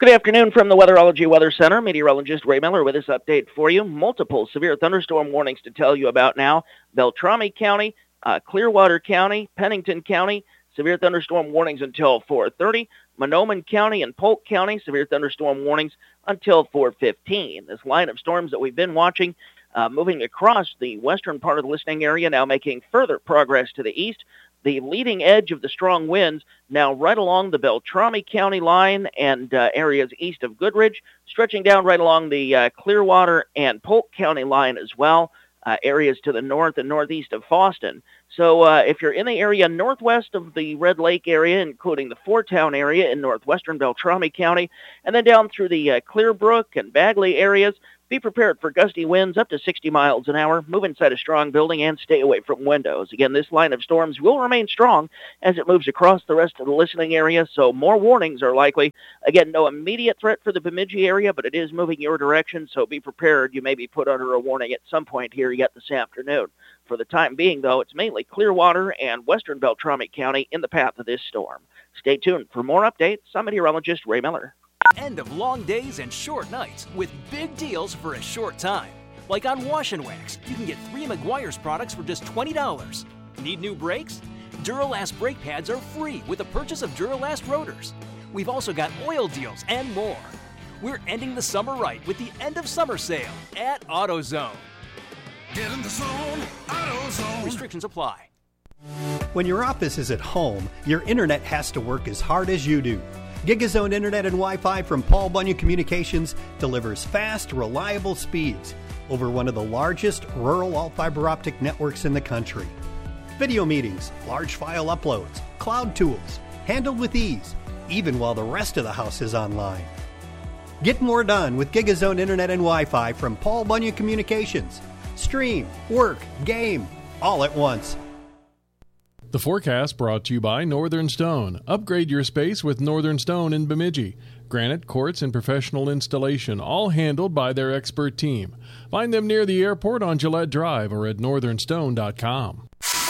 Good afternoon from the Weatherology Weather Center. Meteorologist Ray Miller with this update for you. Multiple severe thunderstorm warnings to tell you about now. Beltrami County, Clearwater County, Pennington County, severe thunderstorm warnings until 4:30. Monoman County and Polk County, severe thunderstorm warnings until 4:15. This line of storms that we've been watching moving across the western part of the listening area, now making further progress to the east. The leading edge of the strong winds now right along the Beltrami County line and areas east of Goodridge, stretching down right along the Clearwater and Polk County line as well, areas to the north and northeast of Fosston. So if you're in the area northwest of the Red Lake area, including the Fort Town area in northwestern Beltrami County, and then down through the Clearbrook and Bagley areas, be prepared for gusty winds up to 60 miles an hour. Move inside a strong building and stay away from windows. Again, this line of storms will remain strong as it moves across the rest of the listening area, so more warnings are likely. Again, no immediate threat for the Bemidji area, but it is moving your direction, so be prepared. You may be put under a warning at some point here yet this afternoon. For the time being, though, it's mainly Clearwater and western Beltrami County in the path of this storm. Stay tuned for more updates. I'm meteorologist Ray Miller. End of long days and short nights with big deals for a short time. Like on Wash and Wax, you can get 3 Meguiar's products for just $20. Need new brakes? Duralast brake pads are free with the purchase of Duralast rotors. We've also got oil deals and more. We're ending the summer right with the end of summer sale at AutoZone. Get in the zone, AutoZone. Restrictions apply. When your office is at home, your internet has to work as hard as you do. GigaZone Internet and Wi-Fi from Paul Bunyan Communications delivers fast, reliable speeds over one of the largest rural all-fiber optic networks in the country. Video meetings, large file uploads, cloud tools, handled with ease, even while the rest of the house is online. Get more done with GigaZone Internet and Wi-Fi from Paul Bunyan Communications. Stream, work, game, all at once. The forecast brought to you by Northern Stone. Upgrade your space with Northern Stone in Bemidji. Granite, quartz, and professional installation, all handled by their expert team. Find them near the airport on Gillette Drive or at northernstone.com.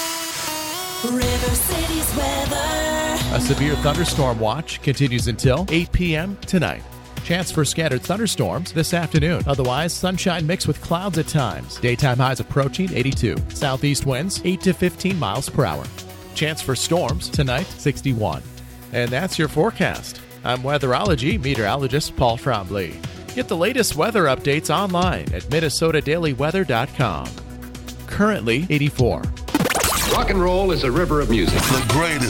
River City's weather. A severe thunderstorm watch continues until 8 p.m. tonight. Chance for scattered thunderstorms this afternoon. Otherwise, sunshine mixed with clouds at times. Daytime highs approaching 82. Southeast winds 8 to 15 miles per hour. Chance for storms tonight, 61. And that's your forecast. I'm weatherology meteorologist Paul Trombley. Get the latest weather updates online at MinnesotaDailyWeather.com. Currently 84. Rock and roll is a river of music. The greatest